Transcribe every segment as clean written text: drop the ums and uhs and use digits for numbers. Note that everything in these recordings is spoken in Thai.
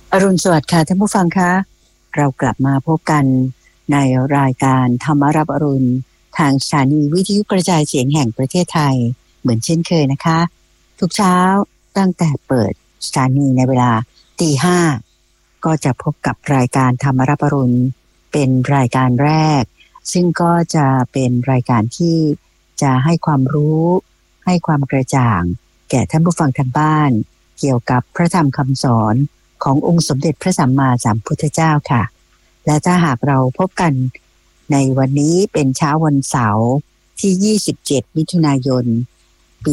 อรุณสวัสดิ์ค่ะท่านผู้ฟังคะเรากลับมาพบกันในรายการธรรมรับอรุณทางสถานีวิทยุกระจายเสียงแห่งประเทศไทยเหมือนเช่นเคยนะคะทุกเช้าตั้งแต่เปิดสถานีในเวลา 5:00 ก็จะพบกับรายการธรรมรับอรุณเป็นรายการแรกซึ่งก็จะเป็นรายการที่จะให้ความรู้ให้ความกระจ่างแก่ท่านผู้ฟังทางบ้านเกี่ยวกับพระธรรมคำสอนขององค์สมเด็จพระสัมมาสัมพุทธเจ้าค่ะและถ้าหากเราพบกันในวันนี้เป็นเช้าวันเสาร์ที่27มิถุนายนปี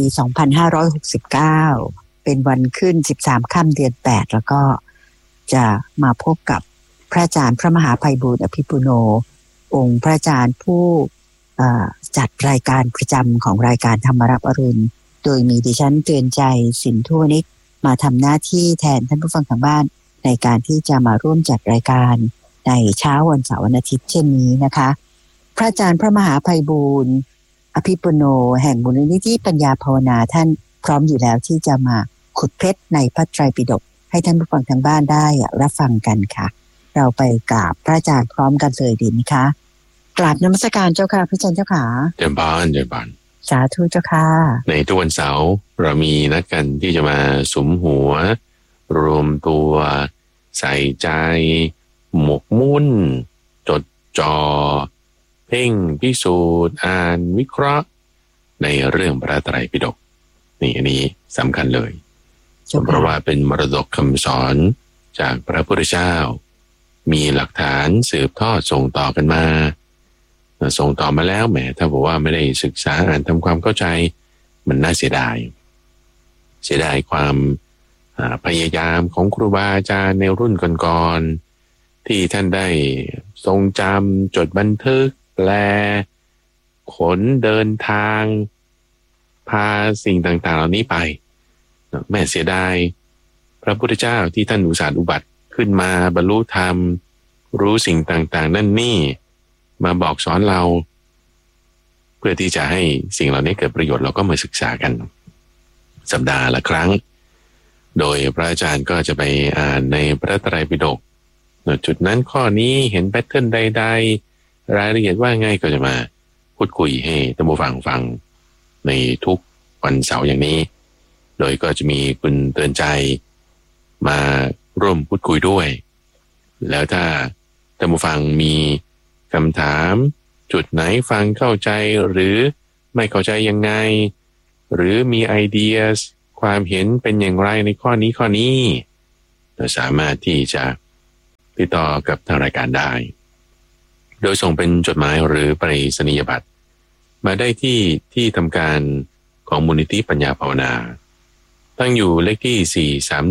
2569เป็นวันขึ้น13ค่ำเดือน8แล้วก็จะมาพบกับพระอาจารย์พระมหาไพบูลย์อภิปุโนองค์พระอาจารย์ผู้จัดรายการประจำของรายการธรรมรับอรุณโดยมีดิฉันเตือนใจสินทั่วนิกมาทำหน้าที่แทนท่านผู้ฟังทางบ้านในการที่จะมาร่วมจัดรายการในเช้าวันเสาร์วันอาทิตย์เช่นนี้นะคะพระอาจารย์พระมหาไพบูลย์อภิปุโนแห่งมูลนิธิปัญญาภาวนาท่านพร้อมอยู่แล้วที่จะมาขุดเพชรในพระไตรปิฎกให้ท่านผู้ฟังทางบ้านได้รับฟังกันค่ะเราไปกราบพระอาจารย์พร้อมกันเลยดีไหมคะกราบนมัสการเจ้าค่ะพระอาจารย์เจ้าค่ะเจ้าบ้านเจ้าบ้านสาธุเจ้าค่ะในทุกวันเสาร์เรามีนัดกันที่จะมาสุมหัวรวมตัวใส่ใจหมกมุ่นจดจ่อเพ่งพิสูจน์อ่านวิเคราะห์ในเรื่องพระไตรปิฎกนี่อันนี้สำคัญเลยเพราะว่าเป็นมรดกคำสอนจากพระพุทธเจ้ามีหลักฐานสืบทอดส่งต่อกันมาส่งต่อมาแล้วแหมถ้าบอกว่าไม่ได้ศึกษาอ่านทำความเข้าใจมันน่าเสียดายความพยายามของครูบาอาจารย์ในรุ่นก่อนๆที่ท่านได้ทรงจำจดบันทึกแปลขนเดินทางพาสิ่งต่างๆเหล่านี้ไปแม่เสียดายพระพุทธเจ้าที่ท่านอุตส่าห์อุบัติขึ้นมาบรรลุธรรมรู้สิ่งต่างๆนั่นนี่มาบอกสอนเราเพื่อที่จะให้สิ่งเหล่านี้เกิดประโยชน์เราก็มาศึกษากันสัปดาห์ละครั้งโดยพระอาจารย์ก็จะไปอ่านในพระไตรปิฎกจุดนั้นข้อนี้เห็นแพทเทิร์นใดๆรายละเอียดว่าไงก็จะมาพูดคุยให้ท่านผู้ฟังฟังในทุกวันเสาร์อย่างนี้โดยก็จะมีคุณเตือนใจมาร่วมพูดคุยด้วยแล้วถ้าท่านผู้ฟังมีคำถามจุดไหนฟังเข้าใจหรือไม่เข้าใจยังไงหรือมีไอเดียความเห็นเป็นอย่างไรในข้อนี้เราสามารถที่จะติดต่อกับทางรายการได้โดยส่งเป็นจดหมายหรือไปรษณียบัตรมาได้ที่ทำการของมูลนิธิปัญญาภาวนาตั้งอยู่เลขที่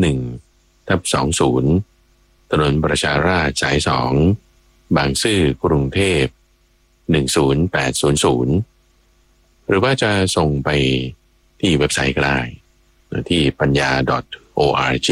431/20ถนนประชาราษฎร์สาย2บางซื่อกรุงเทพ10800หรือว่าจะส่งไปที่เว็บไซต์ก็ได้ที่ปัญญา .org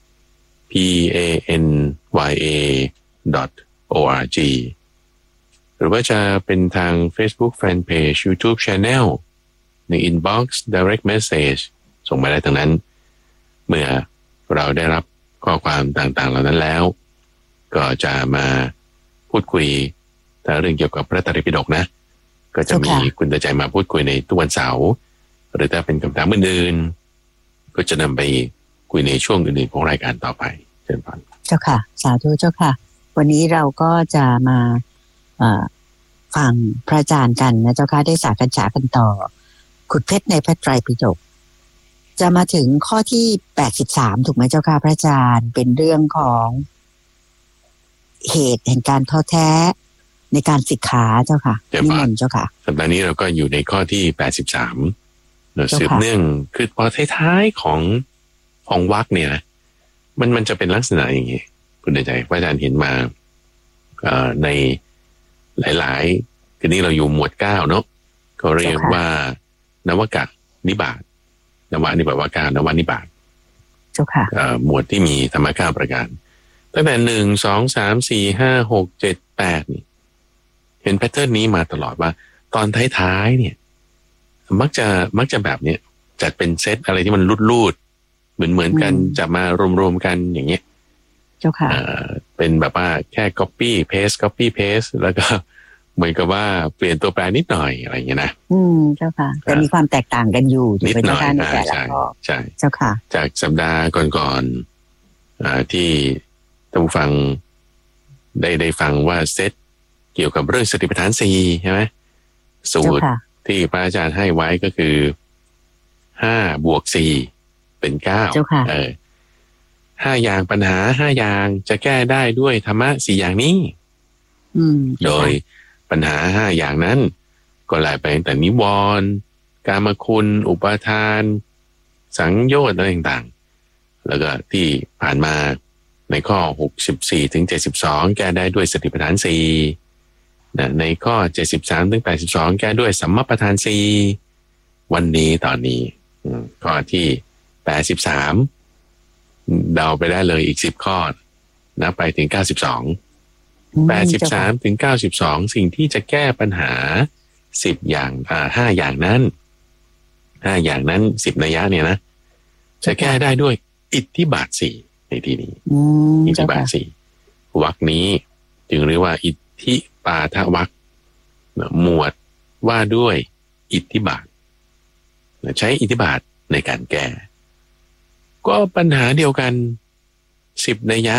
panya.org หรือว่าจะเป็นทาง Facebook Fanpage YouTube Channel ใน Inbox Direct Message ส่งมาได้ทั้งนั้นเมื่อเราได้รับข้อความต่างๆเหล่านั้นแล้วก็จะมาพูดคุยแต่เรื่องเกี่ยวกับพระไตรปิฎกนะก็จะมีคุณตาใจมาพูดคุยในทุกวันเสาร์หรือถ้าเป็นคำถามอื่นๆก็จะนำไปคุยในช่วงอื่นๆของรายการต่อไปเชิญฟังเจ้าค่ะสาธุเจ้าค่ะวันนี้เราก็จะมาฟังพระอาจารย์กันนะเจ้าค่ะได้สากัญฉากันต่อขุดเพชรในพระไตรปิฎกจะมาถึงข้อที่83ถูกไหมเจ้าค่ะพระอาจารย์เป็นเรื่องของเหตุแห่งการท้อแท้ในการศึกษาเจ้าค่ะนิมนต์เจ้าค่ะสัปดาห์นี้เราก็อยู่ในข้อที่83เราสืบเนื่องคือพอท้ายๆของวรรคเนี่ยนะมันจะเป็นลักษณะอย่างนี้คุณใจพระอาจารย์เห็นมาในหลายๆคือนี้เราอยู่หมวด9เนาะก็เรียกว่านวกะนิบาตนวนิบาตวากานวนิบาตเจ้าค่ะหมวดที่มีธรรมะ9ประการตั้งแต่1 2 3 4 5 6 7 8นี่เห็นแพทเทิร์นนี้มาตลอดว่าตอนท้ายๆเนี่ยมักจะแบบเนี้ยจัดเป็นเซตอะไรที่มันลูดๆเหมือนกันจะมารวมๆกันอย่างเงี้ยเจ้าค่ะเป็นแบบว่าแค่ copy paste แล้วก็เหมือนกับว่าเปลี่ยนตัวแปรนิดหน่อยอะไรอย่างเงี้ยนะเจ้าค่ะแต่มีความแตกต่างกันอยู่นิดหน่อยในแต่ละข้อใช่เจ้าค่ะจากสัปดาห์ก่อนๆที่ท่านผู้ฟังได้ฟังว่าเซตเกี่ยวกับเรื่องสติปัฏฐาน4ใช่ไหมสูตรที่พระอาจารย์ให้ไว้ก็คือ5 บวก 4เป็น9 เจ้าค่ะ 5 อย่างปัญหา5 อย่างจะแก้ได้ด้วยธรรมะ4 อย่างนี้โดยปัญหา5 อย่างนั้นก็ไล่ไปตั้งแต่นิวรณ์กามคุณอุปาทานสังโยชน์อะไรต่างๆแล้วก็ที่ผ่านมาในข้อ64ถึง72แก้ได้ด้วยสติปัฏฐาน4ในข้อ73ถึง82แก้ด้วยสัมมาปัฏฐาน4วันนี้ตอนนี้ข้อที่83เดาไปได้เลยอีก10ข้อนะไปถึง83ถึง92สิ่งที่จะแก้ปัญหา10อย่าง5อย่างนั้น5อย่างนั้น10นัยยะเนี่ยนะจะแก้ได้ด้วยอิทธิบาท4ในที่นี้อิทธิบาท4วรรคนี้จึงเรียกว่าอิทธิปาทวรรคหมวดว่าด้วยอิทธิบาทใช้อิทธิบาทในการแก้ก็ปัญหาเดียวกัน10นัยยะ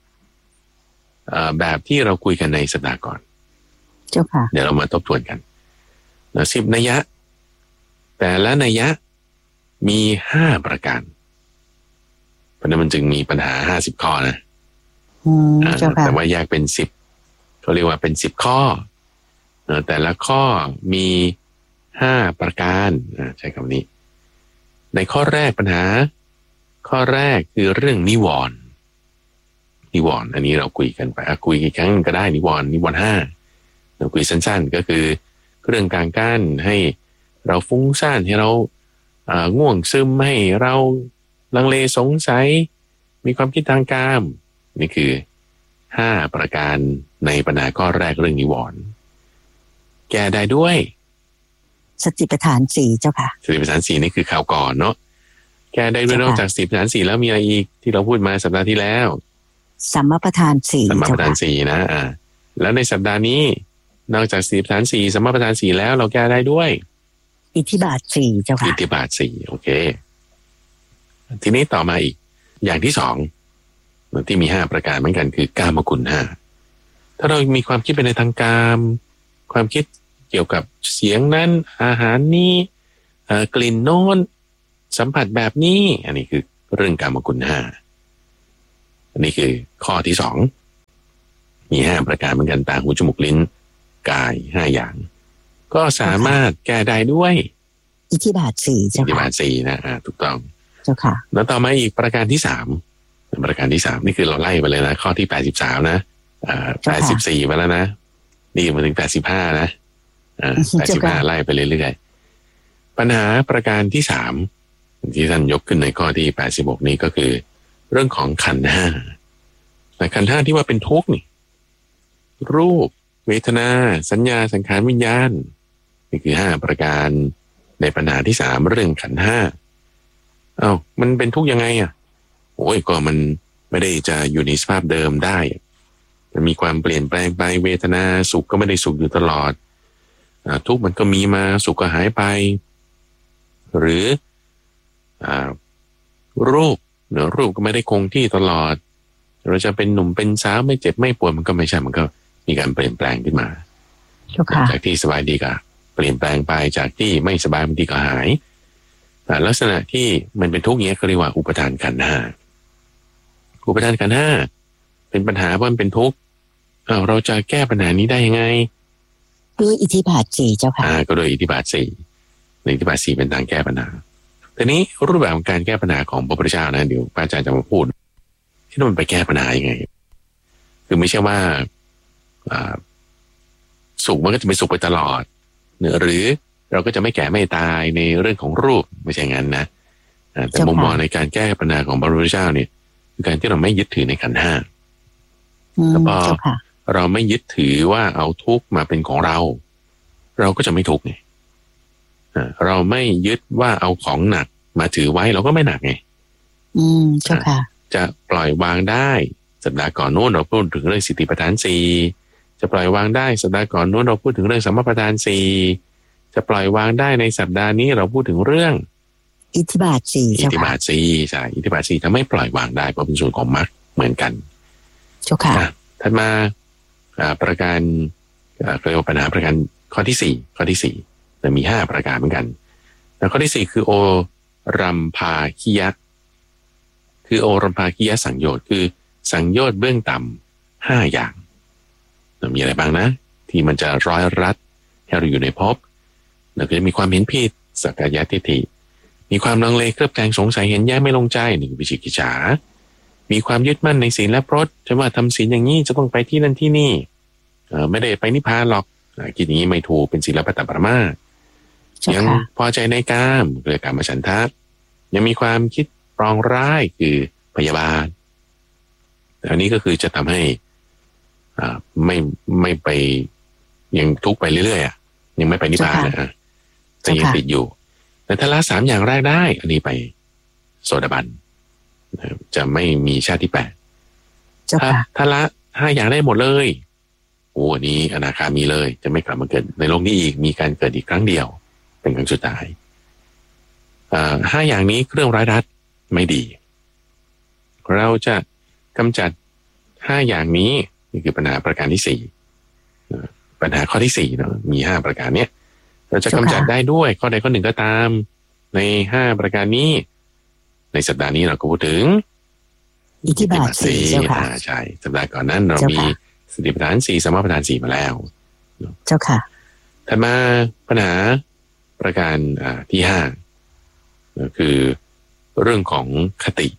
แบบที่เราคุยกันในสัปดาห์ก่อนเจ้าค่ะเดี๋ยวเรามาทบทวนกัน10นัยยะแต่ละนัยยะมี5ประการเพราะนั้นมันจึงมีปัญหา50ข้อนะแต่ว่าแยกเป็น10เขาเรียกว่าเป็น10ข้อแต่ละข้อมี5ประการใช้คำนี้ในข้อแรกปัญหาข้อแรกคือเรื่องนิวรณ์อันนี้เราคุยกันไปคุยกี่ครั้งก็ได้นิวรณ์5เราคุยสั้นๆก็คือเรื่องการกั้นให้เราฟุ้งซ่านให้เราง่วงซึมให้เราลังเลสงสัยมีความคิดทางกามนี่คือ5ประการในปัญหาข้อแรกเรื่องนิวรณ์แก้ได้ด้วยสติปัฏฐาน4เจ้าค่ะสติปัฏฐาน4นี่คือข่าวก่อนเนาะแก้ได้ด้วยนอกจากสติปัฏฐาน4แล้วมีอะไรอีกที่เราพูดมาสัปดาห์ที่แล้วสัมมาปัฏฐาน4 สัมมาปัฏฐาน4นะแล้วในสัปดาห์นี้นอกจากสติปัฏฐาน4สัมมาปัฏฐาน4แล้วเราแก้ได้ด้วยอิทธิบาท4เจ้าค่ะอิทธิบาท4โอเคทีนี้ต่อมาอีกอย่างที่2ที่มี5ประการเหมือนกันคือกามคุณ5ถ้าเรามีความคิดไปในทางกามความคิดเกี่ยวกับเสียงนั้นอาหารนี้กลิ่นโน้นสัมผัสแบบนี้อันนี้คือเรื่องกามคุณ5อันนี้คือข้อที่2มี5ประการเหมือนกันตาหูจมูกลิ้นกาย5อย่างก็สามารถแก้ได้ด้วยอิทธิบาท4เจ้าค่ะอิทธิบาท4นะถูกต้องเจ้าค่ะแล้วต่อมาอีกประการที่3ประการที่3นี่คือเราไล่ไปเลยนะข้อที่83นะ84ไปแล้วนะนี่มาถึง85นะ85ไล่ไปเรื่อยๆปัญหาประการที่3ที่ท่านยกขึ้นในข้อที่86นี้ก็คือเรื่องของขันธ์5แต่ขันธ์5ที่ว่าเป็นทุกข์นี่รูปเวทนาสัญญาสังขารวิญญาณนี่คือ5ประการในปัญหาที่3เรื่องขันธ์5มันเป็นทุกข์ยังไงโอ้ยก็มันไม่ได้จะอยู่ในสภาพเดิมได้มันมีความเปลี่ยนแปลงไปเวทนาสุขก็ไม่ได้สุขอยู่ตลอดทุกข์มันก็มีมาสุขก็หายไปหรือรูปรูปก็ไม่ได้คงที่ตลอดเราจะเป็นหนุ่มเป็นสาวไม่เจ็บไม่ปวดมันก็ไม่ใช่มันก็มีการเปลี่ยนแปลงขึ้นมาจากที่สบายดีก็เปลี่ยนแปลงไปจากที่ไม่สบายบางทีก็หายลักษณะที่มันเป็นทุกข์เงี้ยเขาเรียกว่าอุปทานขันธ์5อุปทานขันธ์5เป็นปัญหาเพราะมันเป็นทุกข์เราจะแก้ปัญหานี้ได้ยังไงด้วยอิทธิบาท4เจ้าค่ะก็โดยอิทธิบาท4ในอิทธิบาท4เป็นทางแก้ปัญหาทีนี้รูปแบบของการแก้ปัญหาของพระพุทธเจ้านะเดี๋ยวพระอาจารย์จะมาพูดที่มันไปแก้ปัญหายังไงคือไม่ใช่ว่าสุขมันก็จะไปสุขไปตลอดหรือเราก็จะไม่แก่ไม่ตายในเรื่องของรูปไม่ใช่งั้นนะแต่มุมมองในการแก้ปัญหาของพระพุทธเจ้าเนี่ยคือการที่เราไม่ยึดถือในขันธ์5แล้วพอเราไม่ยึดถือว่าเอาทุกข์มาเป็นของเราก็จะไม่ทุกข์ไงเราไม่ยึดว่าเอาของหนักมาถือไว้เราก็ไม่หนักไงเจ้าค่ะจะปล่อยวางได้สสัปดาห์ก่อนนู้นเราพูดถึงเรื่องสติปัฏฐานสี่จะปล่อยวางได้สัปดาห์ก่อนนู้นเราพูดถึงเรื่องสัมมาปัฏฐานสี่จะปล่อยวางได้ในสัปดาห์นี้เราพูดถึงเรื่องอิทธิบาทสี่อิทธิบาทสี่ใช่อิทธิบาทสี่ทำให้ปล่อยวางได้เพราะเป็นส่วนของมรรคเหมือนกันเจ้าค่ะถัดมาประการเรียกว่าปัญหาประการข้อที่สี่แต่มี5ประการเหมือนกันแล้วข้อที่4คือโอรัมภาคิยะคือโอรัมภาคิยะสังโยชน์คือสังโยชน์เบื้องต่ำ5อย่างมีอะไรบ้างนะที่มันจะร้อยรัดให้เราอยู่ในภพแล้วก็จะมีความเห็นผิดสักกายทิฏฐิมีความลังเลเคลือบแคลงสงสัยเห็นแย้งไม่ลงใจนี่คือวิจิกิจฉามีความยึดมั่นในศีลและพรตจะว่าทำศีลอย่างนี้จะต้องไปที่นั่นที่นี่ไม่ได้ไปนิพพานหรอกคิดอย่างนี้ไม่ถูกเป็นศีลปตปรมาสยังพอใจในกามเรียกกามฉันทะยังมีความคิดปรองร้ายคือพยาบาทอันนี้ก็คือจะทำให้ไม่ไปยังทุกข์ไปเรื่อยๆยังไม่ไปนิพพานนะแต่ยังติดอยู่แต่ถ้าละ3อย่างแรกได้อันนี้ไปโสดาบันจะไม่มีชาติที่8ถ้าละ5อย่างได้หมดเลยโอ้อันนี้อนาคามีเลยจะไม่กลับมาเกิดในโลกนี้อีกมีการเกิดอีกครั้งเดียวเป็นครั้งสุดท้าย5อย่างนี้เครื่องร้ายรัดไม่ดีเราจะกำจัด5อย่างนี้นี่คือปัญหาประการที่4ปัญหาข้อที่4เนาะมี5ประการเนี้ยเราจะกำจัดได้ด้วยข้อใดข้อหนึ่งก็ตามใน5ประการนี้ในสัปดาห์นี้เราก็พูดถึงอิทธิบาทสี่เจ้าค่ะใช่สัปดาห์ก่อนนั้นเรามีสติปัฏฐาน4สัมมาปัฏฐาน4มาแล้วเจ้าค่ะถัดมาปัญหาประการที่5คือเรื่องของคติ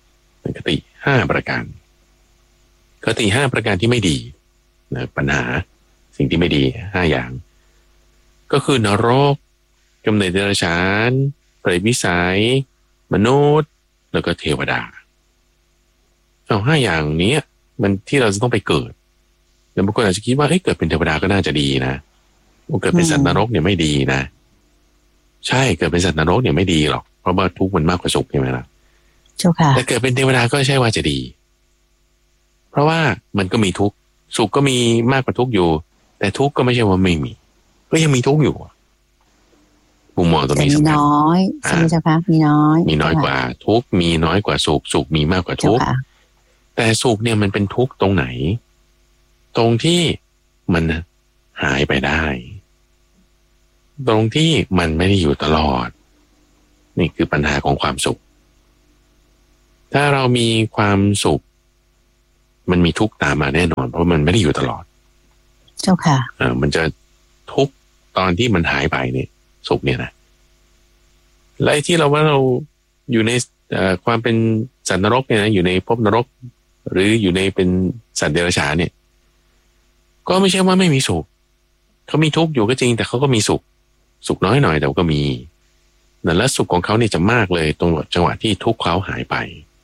5ประการคติ5ประการที่ไม่ดีปัญหาสิ่งที่ไม่ดี5อย่างก็คือนรกกำเนิดเดรัจฉานเปรตวิสัยมนุษย์แล้วก็เทวดาเอา5อย่างนี้มันที่เราจะต้องไปเกิดแล้วบางคนอาจจะคิดว่าเกิดเป็นเทวดาก็น่าจะดีนะเกิดเป็นสัตว์นรกเนี่ยไม่ดีนะใช่เกิดเป็นสัตว์นรกเนี่ยไม่ดีหรอกเพราะว่าทุกข์มันมากกว่าสุขใช่ไหมล่ะเจ้าค่ะแต่เกิดเป็นเทวดาก็ใช่ว่าจะดีเพราะว่ามันก็มีทุกข์สุขก็มีมากกว่าทุกข์อยู่แต่ทุกข์ก็ไม่ใช่ว่าไม่มีก็ยังมีทุกข์อยู่มุมมองตรงนี้สำคัญน้อยใช่ไหมเจ้าคะมีน้อยกว่าทุกข์มีน้อยกว่าสุขสุขมีมากกว่าทุกข์แต่สุขเนี่ยมันเป็นทุกข์ตรงไหนตรงที่มันหายไปได้ตรงที่มันไม่ได้อยู่ตลอดนี่คือปัญหาของความสุขถ้าเรามีความสุขมันมีทุกข์ตามมาแน่นอนเพราะมันไม่ได้อยู่ตลอดเจ้าค่ะมันจะทุกข์ตอนที่มันหายไปเนี่ยสุขเนี่ยนะและที่เราว่าเราอยู่ในความเป็นสัตว์นรกเนี่ยนะอยู่ในภพนรกหรืออยู่ในเป็นสัตว์เดรัจฉานเนี่ยก็ไม่ใช่ว่าไม่มีสุขเขามีทุกข์อยู่ก็จริงแต่เขาก็มีสุขน้อยหน่อยแต่ก็มีและสุขของเขาเนี่ยจะมากเลยตรงจังหวะที่ทุกข์เขาหายไป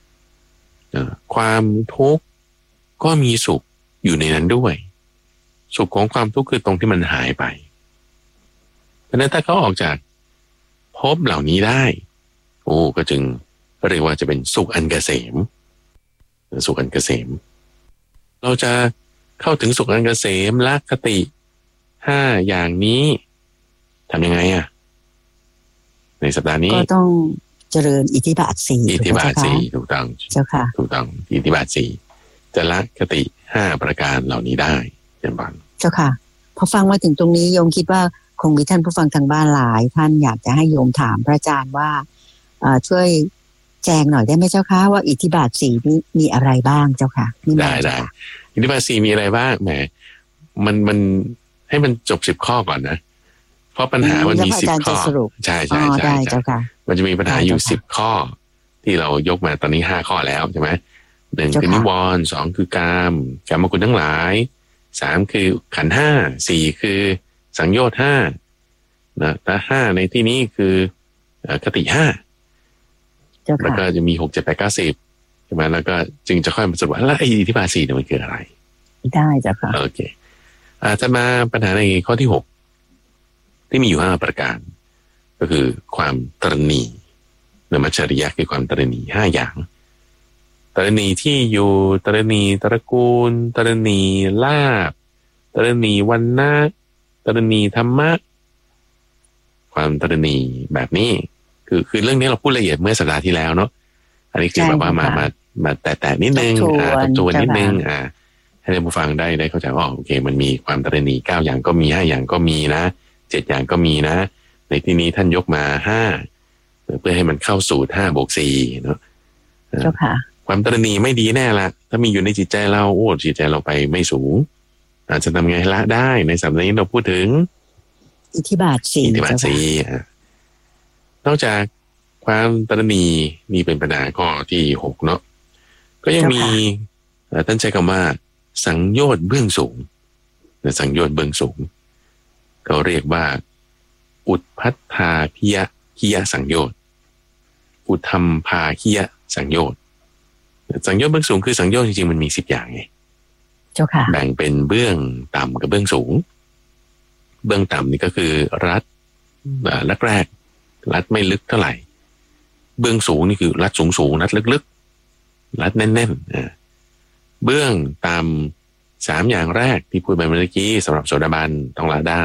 ความทุกข์ก็มีสุขอยู่ในนั้นด้วยสุขของความทุกข์คือตรงที่มันหายไปเพราะนั้นถ้าเขาออกจากภพเหล่านี้ได้ก็จึงเรียกว่าจะเป็นสุขอันเกษมสุขอันเกษมเราจะเข้าถึงสุขอันเกษมละคติ5อย่างนี้ทำยังไงในสัปดาห์นี้ก็ต้องเจริญอิทธิบาท4 อิทธิบาท4ถูกต้องเจ้าค่ะถูกต้องอิทธิบาท4จะละคติ5ประการเหล่านี้ได้เช่นกันเจ้าค่ะพอฟังมาถึงตรงนี้โยมคิดว่าคงมีท่านผู้ฟังทางบ้านหลายท่านอยากจะให้โยมถามพระอาจารย์ว่าช่วยแจงหน่อยได้ไหมเจ้าคะว่าอิทธิบาท4นี้มีอะไรบ้างเจ้าค่ะได้อิทธิบาท4มีอะไรบ้างแหมมันให้มันจบ10ข้อก่อนนะเพราะปัญหามันมี10ข้อใช่เจ้าค่ะมันจะมีปัญหาอยู่10ข้อที่เรายกมาตอนนี้5ข้อแล้วใช่ไหม1คือนิวรณ์2คือกามคุณทั้งหลาย3คือขันธ์5 4คือสังโยชน์5นะแต่5ในที่นี้คือคติ5แล้วก็จะมี6 7 8 9 10ใช่ไหมแล้วก็จึงจะค่อยมาสรุปว่าแล้วไอ้อิทธิบาท4เนี่ยมันคืออะไรได้เจ้าค่ะโอเคจะมาปัญหาในข้อที่6ที่มีอยู่5ประการก็คือความตระหนี่มัจฉริยะคือความตระหนี่5อย่างตรณีที่อยู่ตรณีตระกูลตรณีลาภตรณีวรรณะตรณีธรรมะความตรณีแบบนี้คือเรื่องนี้เราพูดละเอียดเมื่อสัปดาห์ที่แล้วเนาะอันนี้คือแบบว่ามาแตะนิดนึงทบทวนนิดนึงให้ท่านผู้ฟังได้เข้าใจว่าโอเคมันมีความตรณี9อย่างก็มี5อย่างก็มีนะ7อย่างก็มีนะในที่นี้ท่านยกมา5เพื่อให้มันเข้าสู่5 + 4เนาะเจ้าค่ะความตรณีไม่ดีแน่ละถ้ามีอยู่ในจิตใจเราจิตใจเราไปไม่สูงอาจจะทำไงละได้ในสัปดาห์นี้เราพูดถึงอิทธิบาท4 นอกจากความตรณีนี่เป็นปัญหาข้อที่6เนาะก็ยังมีท่านใช้คำว่าสังโยชน์เบื้องสูงสังโยชน์เบื้องสูงเขาเรียกว่าอุทพัทธาพิยะคิยะสังโยชน์อุทัมภาคิยะสังโยชน์สังโยชน์เบื้องสูงคือสังโยชน์จริงๆมันมี10อย่างไงเจ้าค่ะแบ่งเป็นเบื้องต่ำกับเบื้องสูงเบื้องต่ำนี่ก็คือรัดแรกรัดไม่ลึกเท่าไหร่เบื้องสูงนี่คือรัดสูงรัดลึกๆรัดแน่นๆเบื้องต่ำ3อย่างแรกที่พูดไปเมื่อกี้สำหรับโสดาบันต้องละได้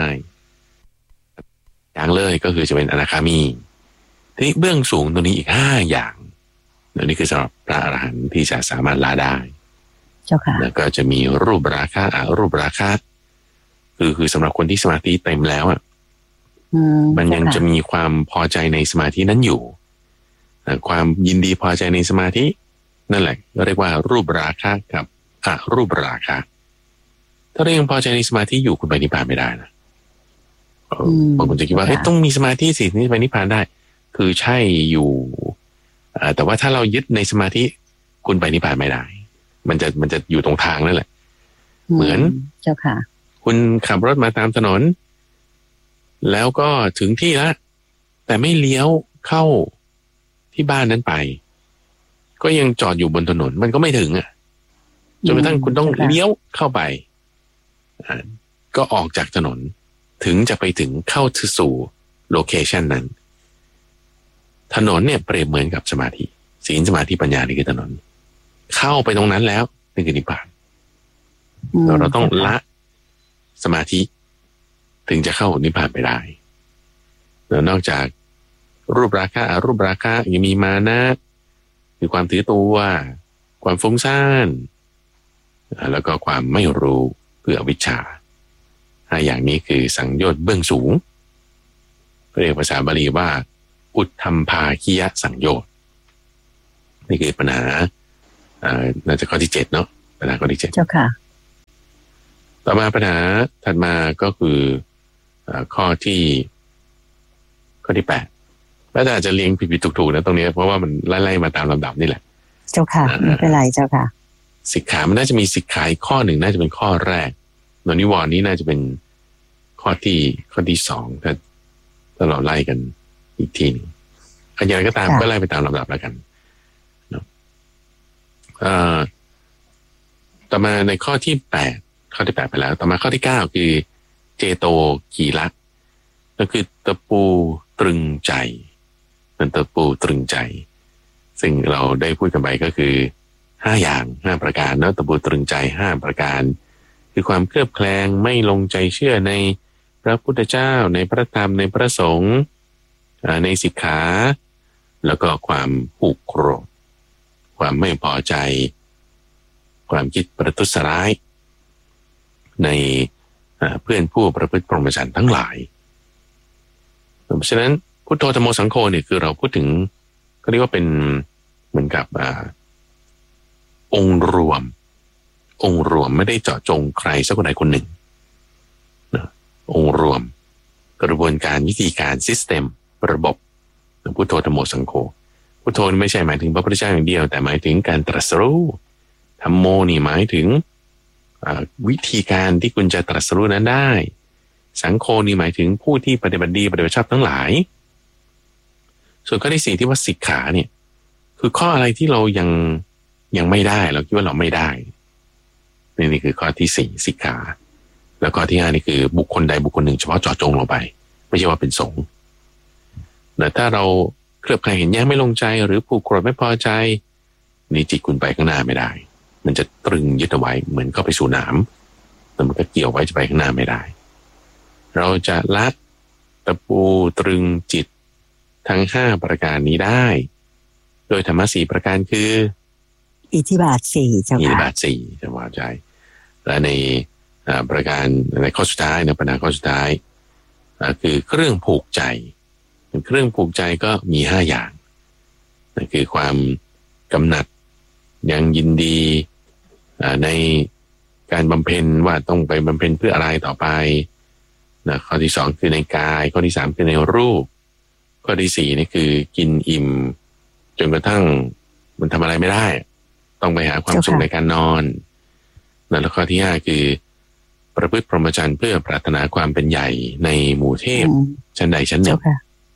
อย่างเลยก็คือจะเป็นอนาคามีทีนี้เบื้องสูงตัวนี้อีก5อย่างนี่คือสำหรับพระอรหันต์ที่จะสามารถละได้เจ้าค่ะแล้วก็จะมีรูปราคะอรูปราคะคือสำหรับคนที่สมาธิเต็มแล้วมันยังจะมีความพอใจในสมาธินั้นอยู่ความยินดีพอใจในสมาธินั่นแหละก็เรียกว่ารูปราคะกับอรูปราคะถ้าเรายังพอใจในสมาธิอยู่คุณไปนิพพานไม่ได้นะบางคนจะคิดว่าต้องมีสมาธิสินี่ไปนิพพานได้คือใช่อยู่แต่ว่าถ้าเรายึดในสมาธิคุณไปนิพพานไม่ได้มันจะอยู่ตรงทางนั่นแหละเหมือนเจ้าค่ะคุณขับรถมาตามถนนแล้วก็ถึงที่แล้วแต่ไม่เลี้ยวเข้าที่บ้านนั้นไปก็ยังจอดอยู่บนถนนมันก็ไม่ถึงจนกระทั่งคุณต้องเลี้ยวเข้าไปก็ออกจากถนนถึงจะไปถึงเข้าสู่โลเคชันนั้นถนนเนี่ยเปรียบเหมือนกับสมาธิศีลสมาธิปัญญานี่คือถนนเข้าไปตรงนั้นแล้วนี่คือนิพพานเราต้องละสมาธิถึงจะเข้านิพพานไปได้แล้วนอกจากรูปราคะอรูปราคะยังมีมานะคือความถือตัวความฟุ้งซ่านแล้วก็ความไม่รู้คืออวิชชา5อย่างนี้คือสังโยชน์เบื้องสูงเรียกภาษาบาลีว่าอุทธัมภาคิยะสังโยชน์นี่คือปัญหาน่าจะข้อที่7เนาะปัญหาข้อที่7 เจ้าค่ะต่อมาปัญหาถัดมาก็คือข้อที่8แล้วอาจจะเรียงผิดๆถูกๆนะตรงนี้เพราะว่ามันไล่ๆมาตามลำดับนี่แหละเจ้าค่ะไม่เป็นไรเจ้าค่ะสิกขามันน่าจะมีสิกขาข้อหนึ่งน่าจะเป็นข้อแรกนิวรณ์นี้น่าจะเป็นข้อที่2ถ้าเราไล่กันอีกทีนึงอย่างไรก็ตามก็ไล่ไปตามลำดับแล้วกันต่อมาในข้อที่8ไปแล้วต่อมาข้อที่9คือเจโตกีละก็คือตะปูตรึงใจเป็นตะปูตรึงใจซึ่งเราได้พูดกันไปก็คือ5อย่าง5ประการเนาะตะปูตรึงใจ5ประการคือความเคลือบแคลงไม่ลงใจเชื่อในพระพุทธเจ้าในพระธรรมในพระสงฆ์ในสิกขาแล้วก็ความผูกโกรธความไม่พอใจความคิดประทุษร้ายในเพื่อนผู้ประพฤติพรหมจรรย์ทั้งหลายเพราะฉะนั้นพุทโธธัมโมสังโฆเนี่ยคือเราพูดถึงก็เรียกว่าเป็นเหมือนกับองค์รวมไม่ได้เจาะจงใครสักคนใดคนหนึ่งองค์รวมกระบวนการวิธีการซิสเต็มระบบพุทโธธัมโมสังโฆพุทโธไม่ใช่หมายถึงพระพุทธเจ้าอย่างเดียวแต่หมายถึงการตรัสรู้ธัมโมนี่หมายถึงวิธีการที่คุณจะตรัสรู้นั้นได้สังโฆนี่หมายถึงผู้ที่ปฏิบัติดีปฏิบัติชอบทั้งหลายส่วนข้อที่4ที่ว่าสิกขาเนี่ยคือข้ออะไรที่เรายังไม่ได้เราคิดว่าเราไม่ได้นี่คือข้อที่4สิกขาแล้วข้อที่5นี่คือบุคคลใดบุคคลหนึ่งเฉพาะเจาะจงลงไปไม่ใช่ว่าเป็นสงฆ์แต่ถ้าเราเคลือบแคลงเห็นแย้งไม่ลงใจหรือผูกโกรธไม่พอใจนี่จิตคุณไปข้างหน้าไม่ได้มันจะตรึงยึดเอาไว้เหมือนเข้าไปสู่หนามแต่มันก็เกี่ยวไว้จะไปข้างหน้าไม่ได้เราจะละตะปูตรึงจิตทั้ง5ประการนี้ได้โดยธรรมะ4ประการคืออิทธิบาท4เจ้าค่ะอิทธิบาท4จะว่าใจและในประการในข้อสุดท้ายในปัญหาข้อสุดท้ายคือเครื่องผูกใจเครื่องผูกใจก็มี5อย่างนั่นคือความกำหนัดยังยินดีในการบำเพ็ญว่าต้องไปบำเพ็ญเพื่ออะไรต่อไปนะข้อที่2คือในกายข้อที่3คือในรูปข้อที่4นี่คือกินอิ่มจนกระทั่งมันทำอะไรไม่ได้ต้องไปหาความสุขในการนอนแล้วข้อที่5คือประพฤติพรหมจรรย์เพื่อปรารถนาความเป็นใหญ่ในหมู่เทพชั้นใดชั้นหนึ่ง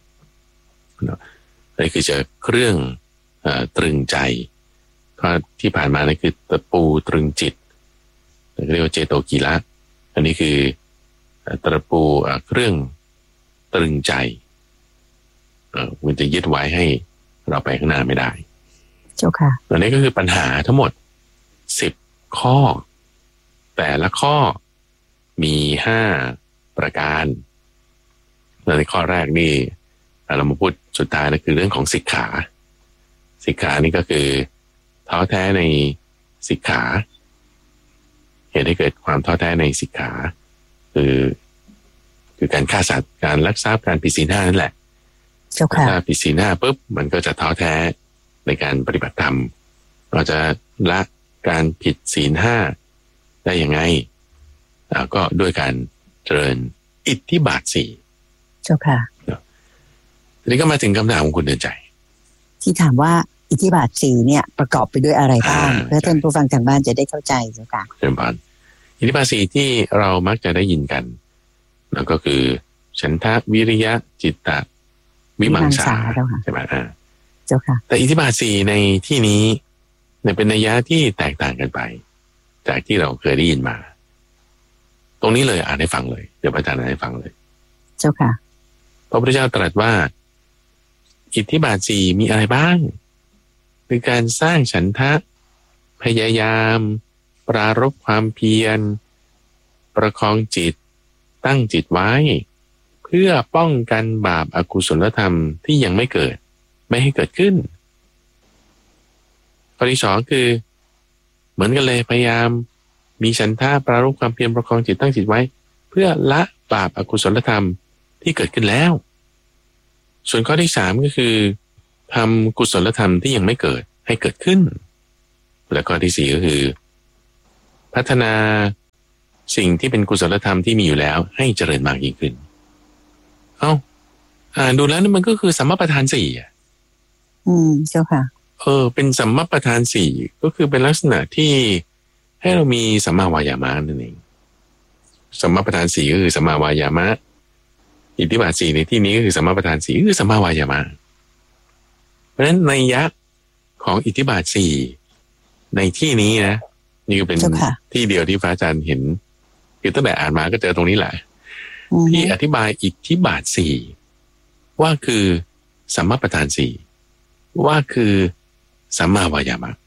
นี่คือจะเครื่องตรึงใจข้อที่ผ่านมานี่คือตะปูตรึงจิตเรียกว่าเจโตกีละอันนี้คือตะปูเครื่องตรึงใจมันจะยึดไว้ให้เราไปข้างหน้าไม่ได้เจ้าค่ะอันนี้ก็คือปัญหาทั้งหมด10ข้อแต่ละข้อมี5ประการในข้อแรกนี่เรามาพูดสุดท้ายนะคือเรื่องของสิกขานี่ก็คือท้อแท้ในสิกขาเหตุให้เกิดความท้อแท้ในสิกขาคือการฆ่าสัตว์การลักทรัพย์การผิดศีล5นั่นแหละถ้าผิดศีล5ปุ๊บมันก็จะท้อแท้ในการปฏิบัติธรรมเราจะละการผิดศีล5ได้ยังไงก็ด้วยการเจริญอิทธิบาท4เจ้าค่ะทีนี้ก็มาถึงคำถามของคุณเดินใจที่ถามว่าอิทธิบาท4เนี่ยประกอบไปด้วยอะไรบ้างเพื่อท่านผู้ฟังทางบ้านจะได้เข้าใจเจ้าค่ะเชิญพานอิทธิบาท4ที่เรามักจะได้ยินกันนั่นก็คือฉันทะวิริยะจิตตะวิมังสาใช่ไหมเจ้าค่ะแต่อิทธิบาท4ในที่นี้เป็นนัยยะที่แตกต่างกันไปจากที่เราเคยได้ยินมาตรงนี้เลยอ่านให้ฟังเลยเดี๋ยวพระอาจารย์อ่านให้ฟังเลยเจ้าค่ะพระพุทธเจ้าตรัสว่าอิทธิบาท4มีอะไรบ้างคือการสร้างฉันทะพยายามปรารภความเพียรประคองจิตตั้งจิตไว้เพื่อป้องกันบาปอกุศลธรรมที่ยังไม่เกิดไม่ให้เกิดขึ้นข้อที่2คือเหมือนกันเลยพยายามมีฉันทะปรารภความเพียรประคองจิตตั้งจิตไว้เพื่อละบาปอกุศลธรรมที่เกิดขึ้นแล้วส่วนข้อที่3ก็คือทำกุศลธรรมที่ยังไม่เกิดให้เกิดขึ้นและข้อที่4ก็คือพัฒนาสิ่งที่เป็นกุศลธรรมที่มีอยู่แล้วให้เจริญมากยิ่งขึ้นดูแล้วนี่มันก็คือสัมมาประธาน4 เจ้าค่ะเป็นสัมมาประธาน4ก็คือเป็นลักษณะที่ให้เรามีสัมมาวายามะนั่นเองสัมมาประธาน4ก็คือสัมมาวายามะอิทธิบาท4ในที่นี้ก็คือสัมมาประธาน4ก็คือสัมมาวายามะเพราะฉะนั้นนัยยะของอิทธิบาท4ในที่นี้นะนี่ก็เป็นที่เดียวที่พระอาจารย์เห็นคือตั้งแต่อ่านมาก็เจอตรงนี้แหละที่อธิบายอิทธิบาท4ว่าคือสัมมาประธาน4ว่าคือสัมมาวายามะ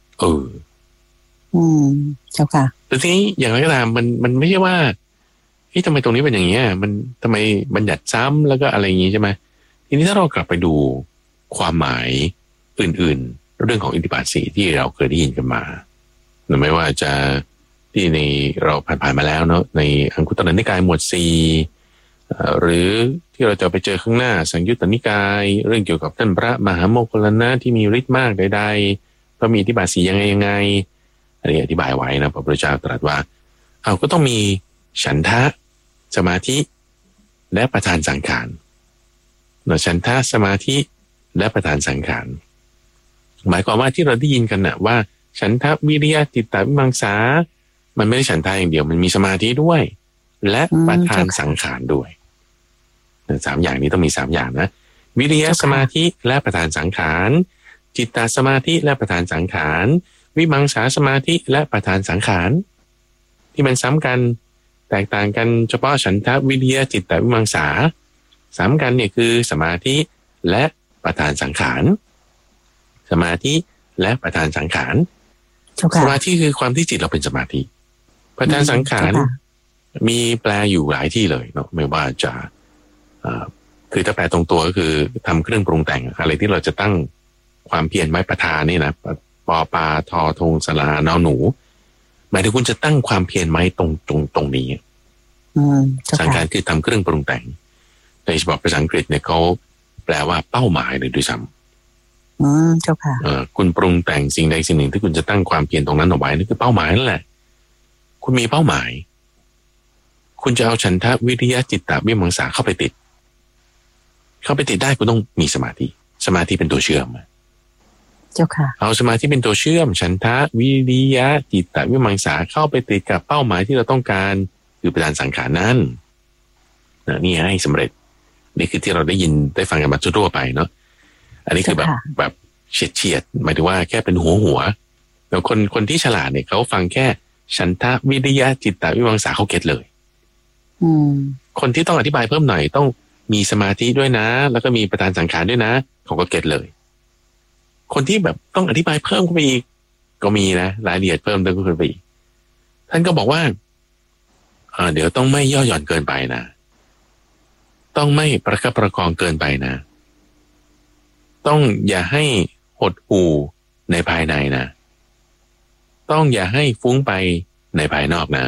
เจ้าค่ะแต่ทีนี้อย่างไรก็ตามมันไม่ใช่ว่าทำไมตรงนี้เป็นอย่างเงี้ยมันทำไมบัญญัติซ้ำแล้วก็อะไรอย่างงี้ใช่ไหมทีนี้ถ้าเรากลับไปดูความหมายอื่นๆเรื่องของอิทธิบาท4ที่เราเคยได้ยินกันมาไม่ว่าจะที่ในเราผ่านมาแล้วเนาะในอังคุตรนิกายหมวด4หรือที่เราจะไปเจอข้างหน้าสังยุตตนิกายเรื่องเกี่ยวกับท่านพระมหาโมคคัลลานะที่มีฤทธิ์มากใดๆก็มีอิทธิบาท4ยังไงอันนี้อธิบายไว้นะพระพุทธเจ้าตรัสว่าก็ต้องมีฉันทะสมาธิและประธานสังขารฉันทะสมาธิและประธานสังขารหมายความว่าที่เราได้ยินกันนะว่าฉันทะวิริยะจิตตวิมังสามันไม่ได้ฉันทะอย่างเดียวมันมีสมาธิด้วยและประธานสังขารด้วย3อย่างนี้ต้องมี3อย่างนะวิริยะสมาธิและประธานสังขารจิตตสมาธิและประธานสังขารวิมังสาสมาธิและประธานสังขารที่มันซ้ำกันแตกต่างกันเฉพาะฉันทะวิริยะจิตตวิมังสาซ้ำกันเนี่ยคือสมาธิและประธานสังขารสมาธิและประธานสังขารสมาธิคือความที่จิตเราเป็นสมาธิประธานสังขารมีแปลอยู่หลายที่เลยเนาะไม่ว่าจะคือถ้าแปลตรงตัวก็คือทำเครื่องปรุงแต่งอะไรที่เราจะตั้งความเพียรไม้ประธานนี่นะปอปลาทอทงสลานอหนูหมายถึงคุณจะตั้งความเพียรไม้ตรงนี้สังขารคือทำเครื่องปรุงแต่งในฉบับภาษาอังกฤษเนี่ยเขาแปลว่าเป้าหมายเลยด้วยซ้ำเจ้าค่ะคุณปรุงแต่งสิ่งใดสิ่งหนึ่งที่คุณจะตั้งความเพียรตรงนั้นเอาไว้นั่นคือเป้าหมายนั่นแหละคุณมีเป้าหมายคุณจะเอาฉันทะวิริยะจิตตะวิมังสาเข้าไปติดได้คุณต้องมีสมาธิเป็นตัวเชื่อมเจ้าค่ะเอาสมาธิเป็นตัวเชื่อมฉันทะวิริยะจิตตะวิมังสาเข้าไปติดกับเป้าหมายที่เราต้องการคือประธานสังขารนั้นนี่ให้สำเร็จนี่คือที่เราได้ยินได้ฟังกันมาทั่วไปเนาะอันนี้คือแบบเฉียดหมายถึงว่าแค่เป็นหัวแล้วคนที่ฉลาดเนี่ยเขาฟังแค่ฉันทะวิริยะจิตตะวิมังสาเขาเก็ตเลยคนที่ต้องอธิบายเพิ่มหน่อยต้องมีสมาธิด้วยนะแล้วก็มีประธานสังขารด้วยนะเขาก็เก็ตเลยคนที่แบบต้องอธิบายเพิ่มขึ้นไปอีกก็มีนะรายละเอียดเพิ่มเติมขึ้นไปอีกท่านก็บอกว่าเดี๋ยวต้องไม่ย่อหย่อนเกินไปนะต้องไม่ประคับประคองเกินไปนะต้องอย่าให้หดหู่ในภายในนะต้องอย่าให้ฟุ้งไปในภายนอกนะ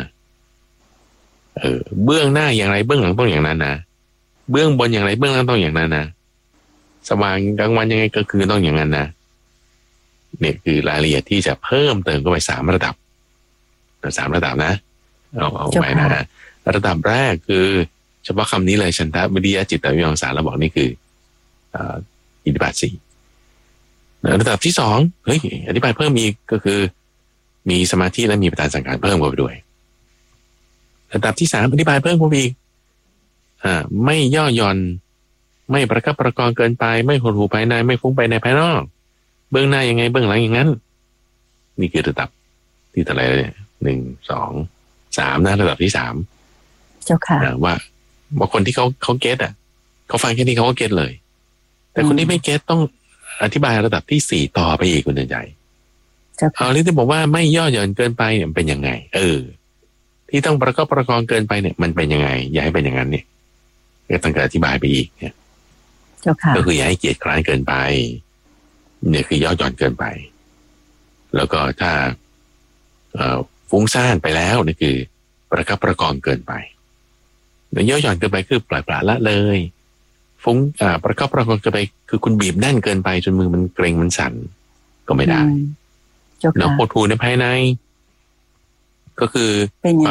เบื้องหน้าอย่างไรเบื้องหลังต้องอย่างนั้นนะเบื้องบนอย่างไรเบื้องล่างต้องอย่างนั้นนะสว่างกลางวันยังไงก็คือต้องอย่างนั้นนะเนี่ยคือรายละเอียดที่จะเพิ่มเติมเข้าไป3 ระดับนะเอาไปนะระดับแรกคือเฉพาะคำนี้เลยฉันทะวิริยะจิตตะวิมังสาเราบอกนี่คืออิทธิบาท4ระดับที่2อธิบายเพิ่มอีกก็คือมีสมาธิและมีประธานสังขารเพิ่มเข้าไปด้วยระดับที่3อธิบายเพิ่มเข้าไปอีกไม่ย่อหย่อนไม่ประคับประคองเกินไปไม่หดหู่ภายในไม่ฟุ้งไปในภายนอกเบื้องหน้ายังไงเบื้องหลังอย่างนั้นนี่คือระดับที่เท่าไหร่เนี่ย1 2 3นะระดับที่3 เจ้าค่ะว่าคนที่เขาเก็ตเขาฟังแค่นี้เขาก็เก็ตเลยแต่คนที่ไม่เก็ตต้องอธิบายระดับที่4ต่อไปอีกคุณเดินใจที่บอกว่าไม่ย่อหย่อนเกินไปเนี่ยเป็นยังไงที่ต้องประคับประคองเกินไปเนี่ยมันเป็นยังไงอย่าให้เป็นอย่างนั้นเนี่ยก็ต้องอธิบายไปอีกเนี่ยก็คืออย่าให้เกียจคร้านเกินไปเนี่ยคือย่อหย่อนเกินไปแล้วก็ถ้าฟุ้งซ่านไปแล้วนี่คือประคับประคองเกินไปแล้วย่อหย่อนเกินไปคือปล่อยปละละเลยฟุ้งประคับประคองเกินไปคือคุณบีบแน่นเกินไปจนมือมันเกร็งมันสั่นก็ไม่ได้แล้วหดหู่ในภายในก็คือความ